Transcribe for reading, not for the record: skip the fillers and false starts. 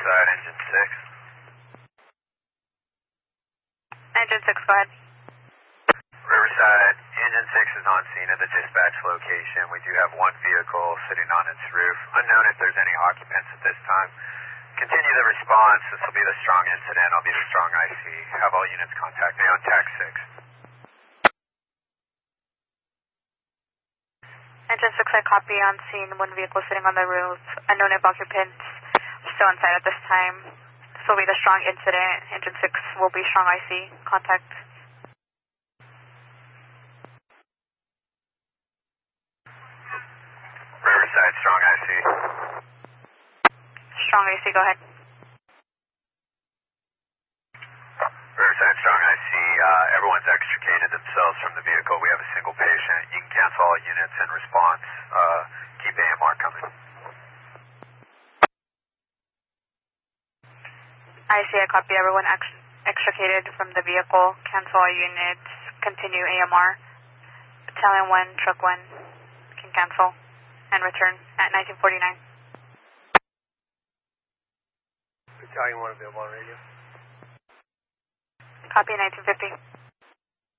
Riverside, Engine 6. Engine 6, go ahead. Riverside, Engine 6 is on scene at the dispatch location. We do have one vehicle sitting on its roof. Unknown if there's any occupants at this time. Continue the response. This will be the strong incident. I'll be the strong IC. Have all units contact me on TAC 6. Engine 6, I copy on scene. One vehicle sitting on the roof. Unknown if occupants still inside at this time. This will be the strong incident. Engine 6 will be strong IC. Contact. Riverside, strong IC. Strong IC, go ahead. Riverside, strong IC. Everyone's extricated themselves from the vehicle. We have a single patient. You can cancel all units in response. Keep AMR coming. IC, I copy. Everyone extricated from the vehicle. Cancel all units. Continue AMR. Battalion 1, Truck 1 can cancel and return at 1949. Battalion 1 available on radio. Copy 1950.